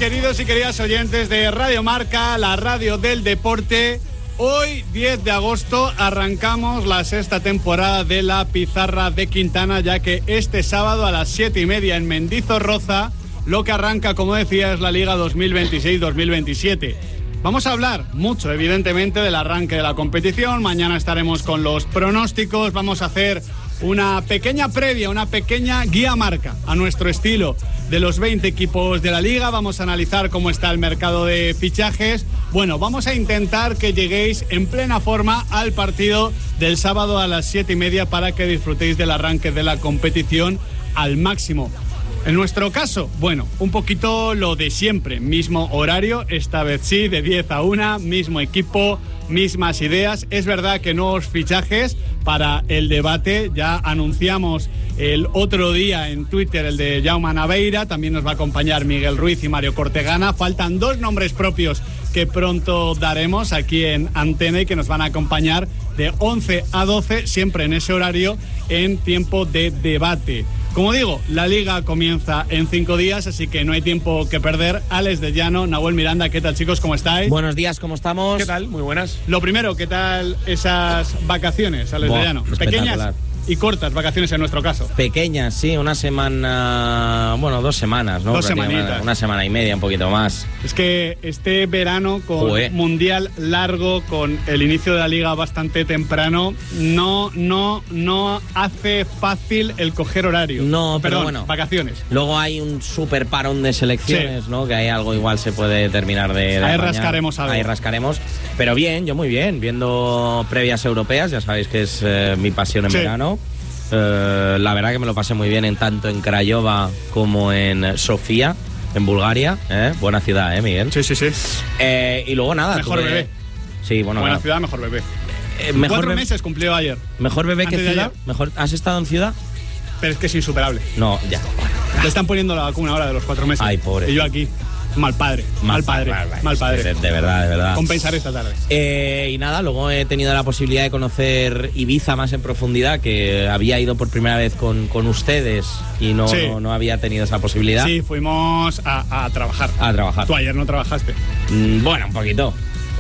queridos y queridas oyentes de Radio Marca, la radio del deporte. Hoy, 10 de agosto, arrancamos la sexta temporada de La Pizarra de Quintana, ya que este sábado a las 7:30 en Mendizorroza, lo que arranca, como decía, es la Liga 2026-2027. Vamos a hablar mucho, evidentemente, del arranque de la competición. Mañana estaremos con los pronósticos. Vamos a hacer una pequeña previa, una pequeña guía marca a nuestro estilo de los 20 equipos de la Liga. Vamos a analizar cómo está el mercado de fichajes. Bueno, vamos a intentar que lleguéis en plena forma al partido del sábado a las 7:30 para que disfrutéis del arranque de la competición al máximo. En nuestro caso, bueno, un poquito lo de siempre, mismo horario, esta vez sí, de 10 a 1, mismo equipo, mismas ideas. Es verdad que nuevos fichajes para el debate, ya anunciamos el otro día en Twitter el de Jaume Naveira, también nos va a acompañar Miguel Ruiz y Mario Cortegana. Faltan dos nombres propios que pronto daremos aquí en Antena y que nos van a acompañar de 11 a 12, siempre en ese horario, en tiempo de debate. Como digo, la Liga comienza en 5 días, así que no hay tiempo que perder. Alex de Llano, Nahuel Miranda, ¿qué tal, chicos? ¿Cómo estáis? Buenos días, ¿cómo estamos? ¿Qué tal? Muy buenas. Lo primero, ¿qué tal esas vacaciones, Alex de Llano? Pequeñas y cortas vacaciones en nuestro caso. Pequeñas, sí, una semana, bueno, 2 semanas, ¿no? 2 semanitas. Una semana y media, un poquito más. Es que este verano con mundial largo, con el inicio de la Liga bastante temprano, no hace fácil el coger horario. No, pero perdón, bueno. Vacaciones. Luego hay un super parón de selecciones, sí, ¿no? Que hay algo igual se puede terminar de ahí apañar. rascaremos algo. Ahí rascaremos. Pero bien, yo muy bien, viendo previas europeas, ya sabéis que es mi pasión en verano. La verdad que me lo pasé muy bien tanto en Craiova como en Sofía, en Bulgaria. Buena ciudad, Miguel. Sí. Y luego nada. Mejor bebé. Sí, bueno. Buena ciudad, mejor bebé. Mejor 4 meses cumplió ayer. ¿Mejor bebé Antes que ciudad? ¿Mejor? ¿Has estado en ciudad? Pero es que es insuperable. No, ya. Le están poniendo la vacuna ahora de los 4 meses. Ay, pobre. Y yo aquí. Mal padre. Mal padre. De verdad. Compensaré esta tarde. Y nada, luego he tenido la posibilidad de conocer Ibiza más en profundidad, que había ido por primera vez con ustedes y no había tenido esa posibilidad. Sí, fuimos a trabajar. A trabajar. Tú ayer no trabajaste. Bueno, un poquito.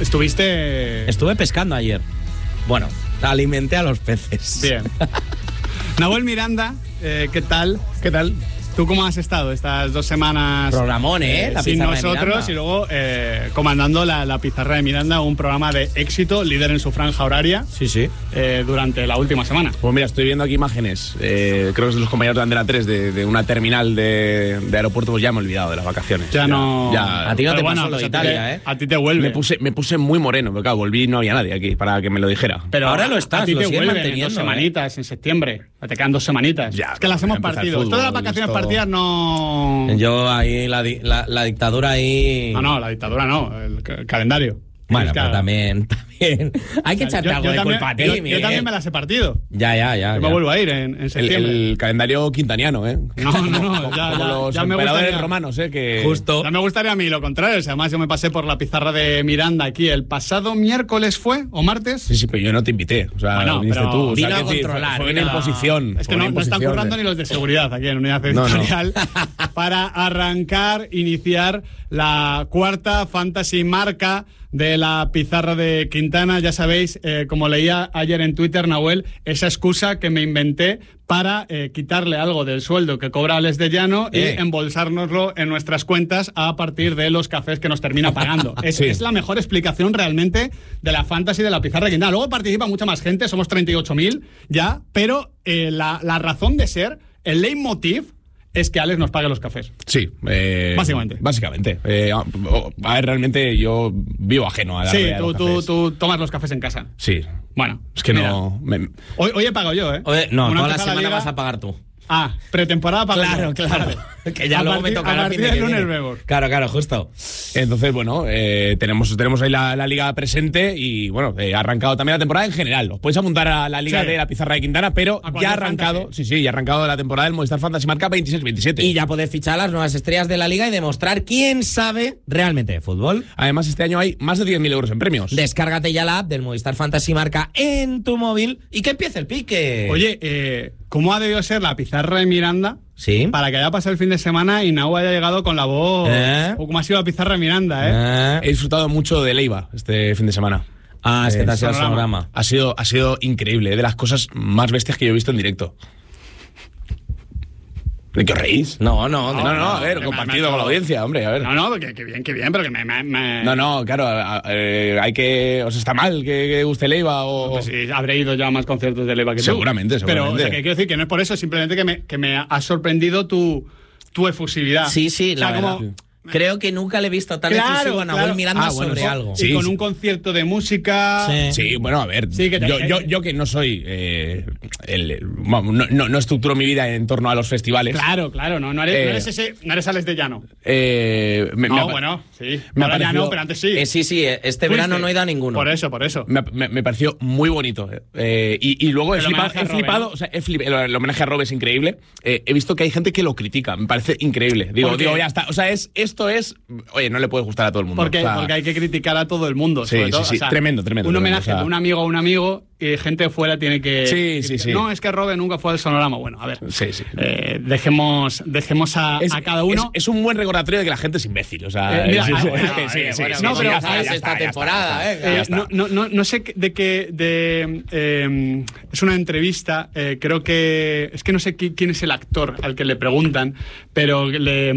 Estuve pescando ayer. Bueno, alimenté a los peces. Bien. Nahuel Miranda, ¿qué tal? ¿Tú cómo has estado estas 2 semanas? Programón, la sin Pizarra nosotros de y luego comandando la Pizarra de Miranda, un programa de éxito, líder en su franja horaria. Sí. Durante la última semana. Pues mira, estoy viendo aquí imágenes, creo que es de los compañeros de Antena 3 de una terminal de aeropuerto, pues ya me he olvidado de las vacaciones. Ya no. A ti no te pasó lo de Italia, A ti te vuelve. Me puse muy moreno, pero claro, volví y no había nadie aquí para que me lo dijera. Pero ahora lo estás, a ti lo te sigues vuelven manteniendo. En 2 semanitas, en septiembre. Te quedan 2 semanitas. Ya, es que las hemos partido. Todas las vacaciones partidas no. Yo ahí, la dictadura ahí. No, la dictadura no, el calendario. Bueno, pero también. Hay que echarte algo de culpa a ti, yo también me las he partido. Ya. Yo me vuelvo a ir en septiembre. El calendario quintaniano, ¿eh? No, como los ya emperadores romanos, que... Justo. Ya me gustaría a mí lo contrario. Además, yo me pasé por la Pizarra de Miranda aquí el pasado miércoles, ¿fue? ¿O martes? Sí, pero yo no te invité. O sea, bueno, viniste tú. O sea, vino a controlar. Fue una imposición. Es que no están currando ni los de seguridad aquí en Unidad Editorial para arrancar, iniciar la 4ª Fantasy Marca de la Pizarra de Quintana. Ya sabéis, como leía ayer en Twitter, Nahuel, esa excusa que me inventé para quitarle algo del sueldo que cobra Alex de Llano y embolsárnoslo en nuestras cuentas a partir de los cafés que nos termina pagando. Es la mejor explicación realmente de la fantasy de la Pizarra de Quintana. Luego participa mucha más gente, somos 38.000 ya, pero la razón de ser, el leitmotiv, es que Alex nos pague los cafés. Sí. Básicamente. A ver, realmente yo vivo ajeno a la realidad de los cafés. Tú tomas los cafés en casa. Sí. Bueno, es que mira, no... Hoy he pagado yo, ¿eh? No, toda la semana vas a pagar tú. Pretemporada para Claro. Que ya luego me tocará a partir del lunes vemos. Claro, justo. Entonces, bueno, tenemos ahí la liga presente y, bueno, ha arrancado también la temporada en general. Os podéis apuntar a la liga de la Pizarra de Quintana, pero ya ha arrancado, ya ha arrancado la temporada del Movistar Fantasy Marca 26-27. Y ya podéis fichar a las nuevas estrellas de la liga y demostrar quién sabe realmente de fútbol. Además, este año hay más de 10.000 euros en premios. Descárgate ya la app del Movistar Fantasy Marca en tu móvil y que empiece el pique. Oye, ¿cómo ha debido ser la Pizarra de Miranda Sí. Para que haya pasado el fin de semana y Nau haya llegado con la voz como ha sido la pizarra de Miranda, He disfrutado mucho de Leiva este fin de semana. Es que te ha sido el Sonorama. Ha sido increíble, de las cosas más bestias que yo he visto en directo. ¿De qué os reís? No, a ver, compartido con la audiencia, hombre, a ver. No, que bien, pero que me... No, claro, hay que... ¿Os está mal que guste Leiva o...? Pues sí, habré ido ya a más conciertos de Leiva que tú. Seguramente. Pero, o sea, que quiero decir que no es por eso, simplemente que me ha sorprendido tu efusividad. Sí, o sea, la verdad. Creo que nunca le he visto tan efusivo a Nahuel Miranda sobre algo. Y con un concierto de música... Sí, bueno, a ver, yo que no soy... no estructuro mi vida en torno a los festivales. Claro, no eres Alex de Llano. Bueno, sí. Ahora ya no, pero antes sí. Sí, este verano no he ido a ninguno. Por eso. Me pareció muy bonito. Y luego he flipado, o sea, el homenaje a Rob es increíble. He visto que hay gente que lo critica, me parece increíble. Digo, ya está. O sea, oye, no le puede gustar a todo el mundo. Porque hay que criticar a todo el mundo. Sí. O sea, tremendo. Un homenaje a un amigo y gente fuera tiene que... Sí. No, es que Robe nunca fue al Sonorama. Bueno, a ver. Sí. Dejemos a cada uno. Es un buen recordatorio de que la gente es imbécil. O sea, no, pero esta temporada. No sé de qué... es una entrevista, creo que... Es que no sé quién es el actor al que le preguntan, pero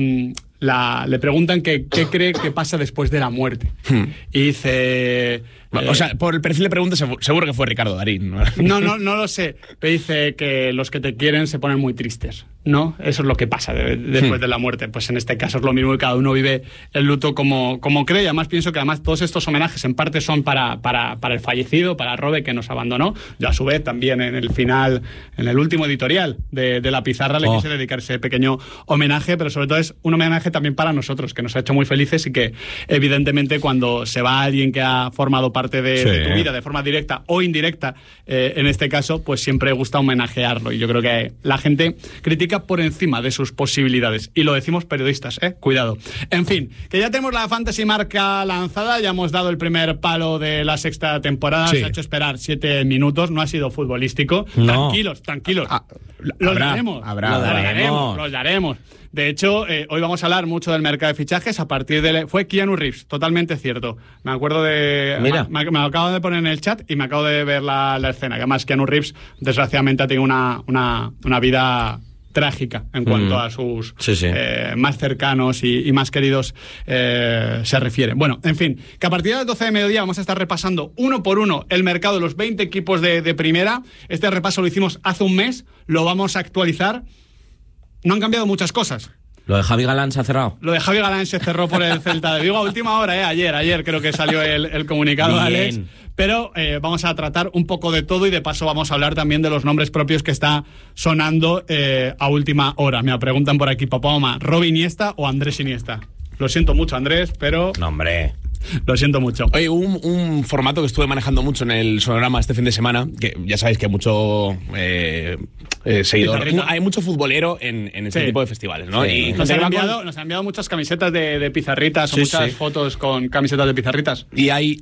le preguntan qué cree que pasa después de la muerte. Y dice... o sea, por el perfil de preguntas seguro que fue Ricardo Darín. No lo sé. Pero dice que los que te quieren se ponen muy tristes, ¿no? Eso es lo que pasa después de la muerte. Pues en este caso es lo mismo y cada uno vive el luto como cree. Y además pienso que todos estos homenajes en parte son para el fallecido, para Robe, que nos abandonó. Yo a su vez también en el final, en el último editorial de La Pizarra le quise dedicar ese pequeño homenaje, pero sobre todo es un homenaje también para nosotros, que nos ha hecho muy felices y que evidentemente cuando se va alguien que ha formado parte de tu vida de forma directa o indirecta, en este caso, pues siempre gusta homenajearlo. Y yo creo que la gente critica por encima de sus posibilidades. Y lo decimos periodistas, cuidado. En fin, que ya tenemos la Fantasy Marca lanzada, ya hemos dado el primer palo de la sexta temporada, se ha hecho esperar 7 minutos, no ha sido futbolístico. No. Tranquilos. Los daremos. De hecho, hoy vamos a hablar mucho del mercado de fichajes a partir de... Fue Keanu Reeves, totalmente cierto. Me acuerdo de... Mira. Me lo acabo de poner en el chat y me acabo de ver la escena. Que además Keanu Reeves, desgraciadamente, ha tenido una vida trágica en cuanto a sus más cercanos y más queridos se refieren. Bueno, en fin, que a partir de las 12 de mediodía vamos a estar repasando uno por uno el mercado de los 20 equipos de primera. Este repaso lo hicimos hace un mes, lo vamos a actualizar. No han cambiado muchas cosas. ¿Lo de Javi Galán se ha cerrado? Lo de Javi Galán se cerró por el Celta de Vigo a última hora, ayer creo que salió el comunicado de Alex. Pero vamos a tratar un poco de todo y de paso vamos a hablar también de los nombres propios que está sonando a última hora. Me preguntan por aquí, papá, mamá, ¿Robi Iniesta o Andrés Iniesta? Lo siento mucho, Andrés, pero... No, hombre... Lo siento mucho. Oye, un formato que estuve manejando mucho en el Sonorama este fin de semana, que ya sabéis que hay mucho seguidor, hay mucho futbolero en este tipo de festivales, ¿no? Sí. Y nos han enviado muchas camisetas de pizarritas o muchas fotos con camisetas de pizarritas. Y hay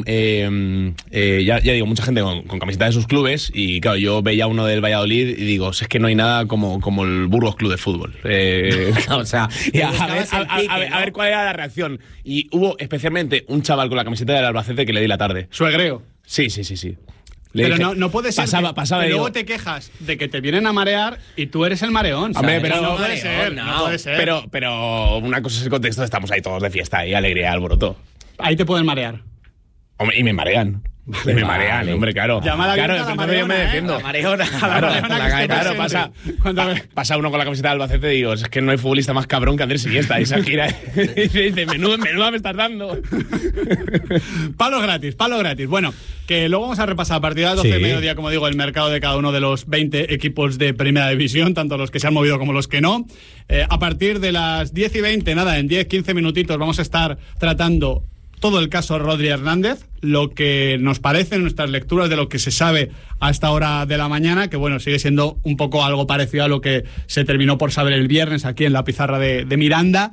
ya digo, mucha gente con camisetas de sus clubes y claro, yo veía uno del Valladolid y digo, es que no hay nada como el Burgos Club de Fútbol. O sea, a ver cuál era la reacción. Y hubo especialmente un chaval con la camiseta del Albacete que le di la tarde. Suegreo. Sí. Pero no puede ser pasaba que luego te quejas de que te vienen a marear y tú eres el mareón. Hombre, pero no puede ser. No puede ser. Pero una cosa es el contexto, estamos ahí todos de fiesta y alegría, alboroto. Ahí te pueden marear. Hombre, y me marean. Me marean, hombre, claro. Entonces yo me defiendo. La mareona. Claro, pasa uno con la camiseta del Albacete y digo, es que no hay futbolista más cabrón que Andrés Iniesta. Y se gira y dice, menuda me estás dando. Palo gratis. Bueno, que luego vamos a repasar a partir de las 12 de mediodía, como digo, el mercado de cada uno de los 20 equipos de Primera División, tanto los que se han movido como los que no. A partir de las 10 y 20, en 10-15 minutitos, vamos a estar tratando todo el caso Rodri Hernández, lo que nos parece, nuestras lecturas de lo que se sabe a esta hora de la mañana, que bueno, sigue siendo un poco algo parecido a lo que se terminó por saber el viernes aquí en la pizarra de Miranda.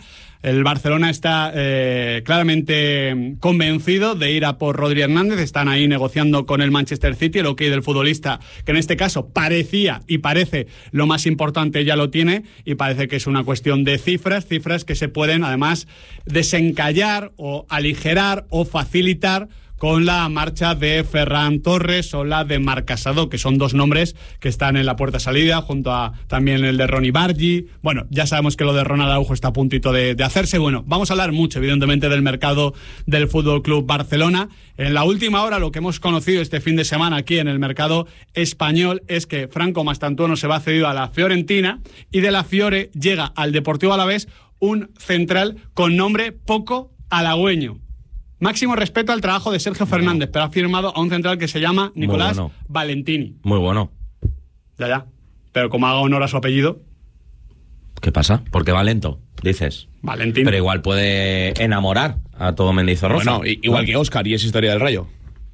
El Barcelona está claramente convencido de ir a por Rodri Hernández. Están ahí negociando con el Manchester City. El ok del futbolista, que en este caso parecía y parece lo más importante, ya lo tiene, y parece que es una cuestión de cifras que se pueden además desencallar o aligerar o facilitar con la marcha de Ferran Torres o la de Marc Casado, que son dos nombres que están en la puerta salida, junto a también el de Ronny Bargi. Bueno, ya sabemos que lo de Ronald Araujo está a puntito de hacerse. Bueno, vamos a hablar mucho, evidentemente, del mercado del Fútbol Club Barcelona. En la última hora, lo que hemos conocido este fin de semana aquí en el mercado español es que Franco Mastantuono se va cedido a la Fiorentina, y de la Fiore llega al Deportivo Alavés un central con nombre poco halagüeño. Máximo respeto al trabajo de Sergio Fernández, pero ha firmado a un central que se llama Nicolás Valentini. Muy bueno. Ya. Pero como haga honor a su apellido... ¿Qué pasa? Porque va lento, dices. Valentini. Pero igual puede enamorar a todo Mendizorroza. Bueno, igual que Óscar y es historia del Rayo.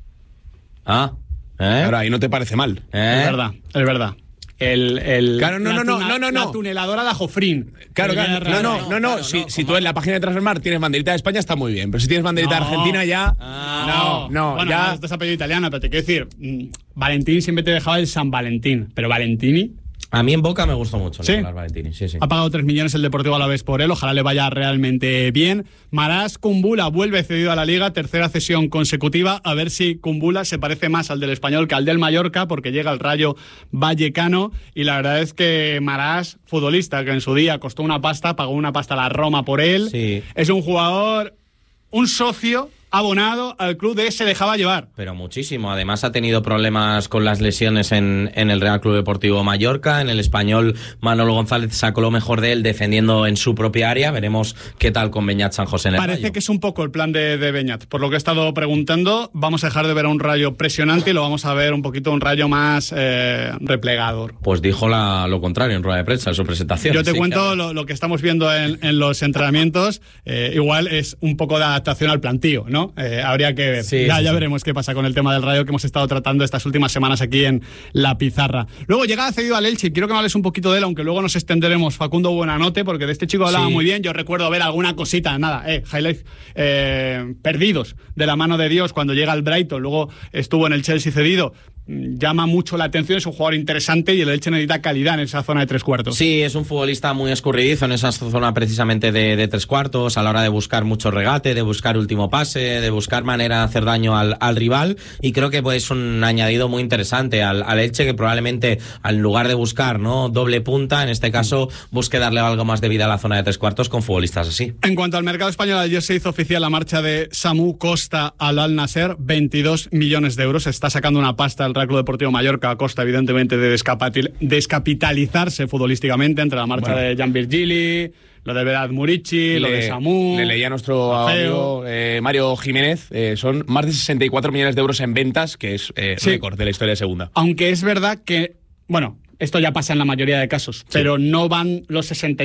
Ahora, ahí no te parece mal. Es verdad. Claro, no. La tuneladora de Jofrín. Claro. No. Si tú en la página de Transfermarkt tienes banderita de España, está muy bien. Pero si tienes banderita de Argentina, ya. No. Bueno, ya. Esto es apellido italiano, pero te quiero decir, Valentini siempre te dejaba el San Valentín. Pero Valentini. A mí en Boca me gustó mucho, ¿Sí? Nicolás Valentini. Sí. Ha pagado 3 millones el Deportivo Alavés por él, ojalá le vaya realmente bien. Maras Kumbula vuelve cedido a la Liga, tercera cesión consecutiva, a ver si Kumbula se parece más al del Español que al del Mallorca, porque llega al Rayo Vallecano, y la verdad es que Maras, futbolista que en su día costó una pasta, pagó una pasta a la Roma por él, sí. Es un jugador, un socio abonado al club de se dejaba llevar. Pero muchísimo. Además ha tenido problemas con las lesiones en el Real Club Deportivo Mallorca. En el Español, Manolo González sacó lo mejor de él defendiendo en su propia área. Veremos qué tal con Beñat San José en el Parece Rayo. que es un poco el plan de Beñat. Por lo que he estado preguntando, vamos a dejar de ver a un Rayo presionante y lo vamos a ver un poquito un Rayo más replegador. Pues dijo lo contrario en rueda de prensa en su presentación. Yo te cuento lo que estamos viendo en los entrenamientos. Igual es un poco de adaptación al plantío, ¿no? Habría que ver. Sí, ya veremos qué pasa con el tema del Rayo que hemos estado tratando estas últimas semanas aquí en La Pizarra. Luego llega cedido al Elche, quiero que me hables un poquito de él, aunque luego nos extenderemos. Facundo Buenanote, porque de este chico hablaba muy bien. Yo recuerdo ver alguna cosita, highlights perdidos de la mano de Dios cuando llega al Brighton, luego estuvo en el Chelsea cedido. Llama mucho la atención, es un jugador interesante y el Elche necesita calidad en esa zona de tres cuartos. Sí, es un futbolista muy escurridizo en esa zona precisamente de tres cuartos, a la hora de buscar mucho regate, de buscar último pase, de buscar manera de hacer daño al rival, y creo que pues, es un añadido muy interesante al Elche, que probablemente en lugar de buscar doble punta, en este caso busque darle algo más de vida a la zona de tres cuartos con futbolistas así. En cuanto al mercado español, ayer se hizo oficial la marcha de Samu Costa al Al Nasser, 22 millones de euros. Se está sacando una pasta el Real Club Deportivo Mallorca a costa, evidentemente, de descapitalizarse futbolísticamente entre la marcha de Jan Virgili, lo de Vedat Murici, lo de Samu. Le leía a nuestro amigo Mario Jiménez, son más de 64 millones de euros en ventas, que es récord de la historia de segunda. Aunque es verdad que, esto ya pasa en la mayoría de casos, pero no van los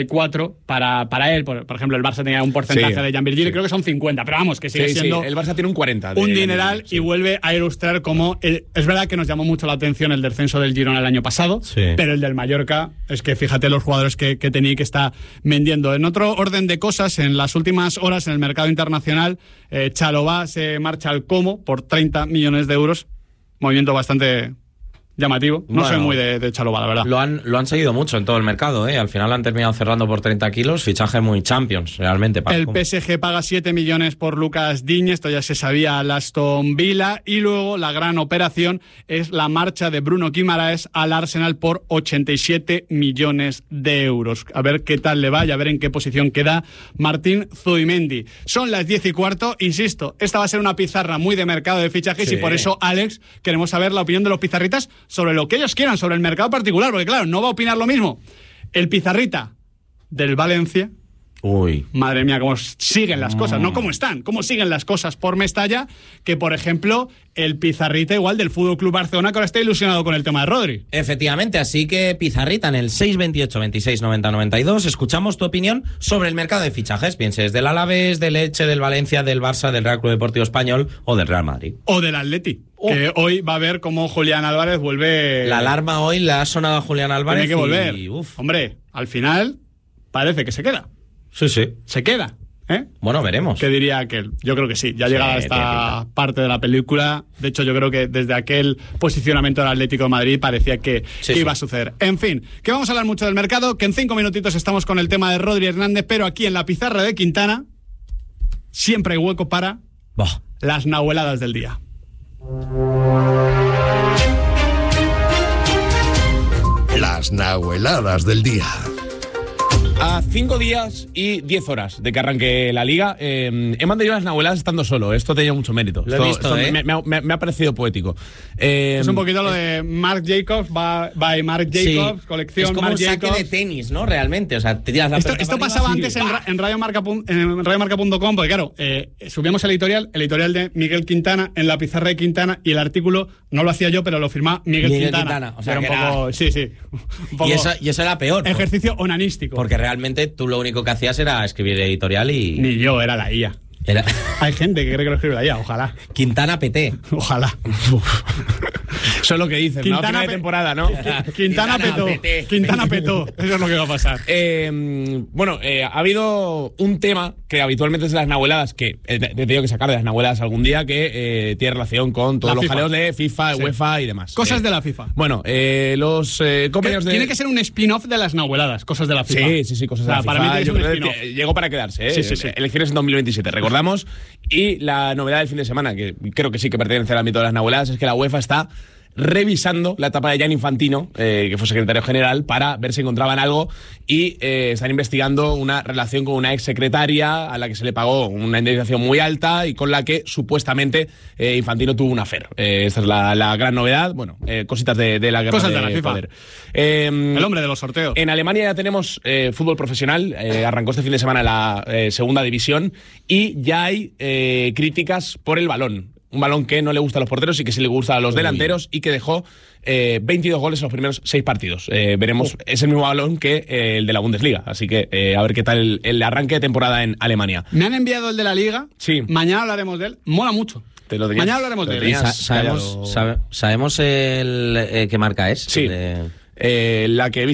64 para él. Por ejemplo, el Barça tenía un porcentaje de Jan Virgili, creo que son 50, pero vamos, que sigue siendo... el Barça tiene un 40. Un dineral, y vuelve a ilustrar cómo... es verdad que nos llamó mucho la atención el descenso del Girona el año pasado, pero el del Mallorca, es que fíjate los jugadores que tenía y que está vendiendo. En otro orden de cosas, en las últimas horas en el mercado internacional, Chalobah se marcha al Como por 30 millones de euros, movimiento bastante... llamativo. No soy muy de Chalobah, la verdad. Lo han seguido mucho en todo el mercado, ¿eh? Al final han terminado cerrando por 30 kilos, fichaje muy Champions, realmente. El PSG paga 7 millones por Lucas Digne, esto ya se sabía, al Aston Villa, y luego la gran operación es la marcha de Bruno Guimaraes al Arsenal por 87 millones de euros. A ver qué tal le va y a ver en qué posición queda Martín Zubimendi. Son las 10:15, insisto, esta va a ser una pizarra muy de mercado de fichajes, y por eso, Alex, queremos saber la opinión de los pizarritas sobre lo que ellos quieran, sobre el mercado particular, porque claro, no va a opinar lo mismo el pizarrita del Valencia. Uy. Madre mía, cómo siguen las cosas, no cómo están, cómo siguen las cosas por Mestalla, que por ejemplo el pizarrita igual del Fútbol Club Barcelona, que ahora está ilusionado con el tema de Rodri. Efectivamente, así que pizarrita en el 628 26 90 92, escuchamos tu opinión sobre el mercado de fichajes, pienses del Alavés, del Elche, del Valencia, del Barça, del Real Club Deportivo Español o del Real Madrid. O del Atleti, que hoy va a ver cómo Julián Álvarez vuelve... La alarma hoy le ha sonado a Julián Álvarez. Tiene que volver. Y, hombre, al final parece que se queda. Sí, sí. ¿Se queda? Bueno, veremos. ¿Qué diría aquel? Yo creo que sí, ya llegada esta parte de la película. De hecho, yo creo que desde aquel posicionamiento del Atlético de Madrid parecía que iba a suceder. En fin, que vamos a hablar mucho del mercado, que en 5 minutitos estamos con el tema de Rodri Hernández, pero aquí en la pizarra de Quintana siempre hay hueco para las nahueladas del día. Las nahueladas del día. A 5 días y 10 horas de que arranque la Liga, he mantenido las nahueladas estando solo. Esto tenía mucho mérito. Lo he visto, me ha parecido poético. Es un poquito lo de Marc Jacobs, by Marc Jacobs, colección es como Marc un saque Jacobs. de tenis, ¿no? Realmente, o sea, te tiras la pelota Esto para pasaba arriba, antes en radiomarca.com, porque claro, subíamos el editorial de Miguel Quintana en la pizarra de Quintana, y el artículo no lo hacía yo, pero lo firmaba Miguel Quintana. O sea, era un poco, sí. Un poco y eso era peor. ejercicio onanístico. Porque realmente tú lo único que hacías era escribir editorial y... Ni yo, era la IA. Hay gente que cree que lo escribe la IA, ojalá. Quintana PT. Ojalá. Eso es lo que dicen, ¿no? Final de temporada, ¿no? Quintana petó. Eso es lo que va a pasar. Ha habido un tema que habitualmente es de las nahueladas, que he tenido que sacar de las nahueladas algún día, que tiene relación con todos los jaleos de FIFA, UEFA y demás. Cosas de la FIFA. Bueno, los compañeros de... Tiene que ser un spin-off de las nahueladas, cosas de la FIFA. Sí, cosas de la FIFA. Para mí tiene que ser un spin-off. Llegó para quedarse, ¿eh? Sí. Elecciones en 2027, recordamos. Y la novedad del fin de semana, que creo que sí que pertenece al ámbito de las nahueladas, es que la UEFA está revisando la etapa de Gianni Infantino, que fue secretario general, para ver si encontraban algo, y están investigando una relación con una ex secretaria a la que se le pagó una indemnización muy alta y con la que supuestamente Infantino tuvo un affair. Esta es la gran novedad. Bueno, cositas de la guerra cosas de la FIFA. Poder. El hombre de los sorteos. En Alemania ya tenemos fútbol profesional. Arrancó este fin de semana la segunda división y ya hay críticas por el balón. Un balón que no le gusta a los porteros y que sí le gusta a los delanteros, y que dejó 22 goles en los primeros 6 partidos. Veremos, es el mismo balón que el de la Bundesliga. Así que a ver qué tal el arranque de temporada en Alemania. Me han enviado el de la Liga. Sí. Mañana hablaremos de él. Mola mucho. Mañana hablaremos de él. ¿Sabemos qué marca es? Sí. La que he visto